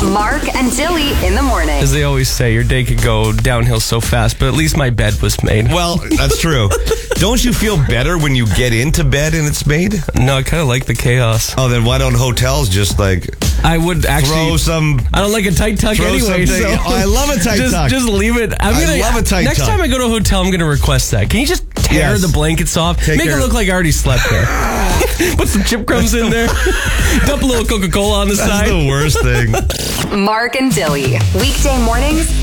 Mark and Dilly in the morning. As they always say, your day could go downhill so fast, but at least my bed was made. Well, that's true. Don't you feel better when you get into bed and it's made? No, I kind of like the chaos. Oh, then why don't hotels just I would actually throw some... I don't like a tight tuck anyway. So I love a tight tuck. Just leave it. I love a tight next tuck. Next time I go to a hotel, I'm going to request that. Can you just tear the blankets off? Make it look like I already slept there. Put some chip crumbs in there. Dump a little Coca-Cola on the side. That's the worst thing. Mark and Dilly. Weekday mornings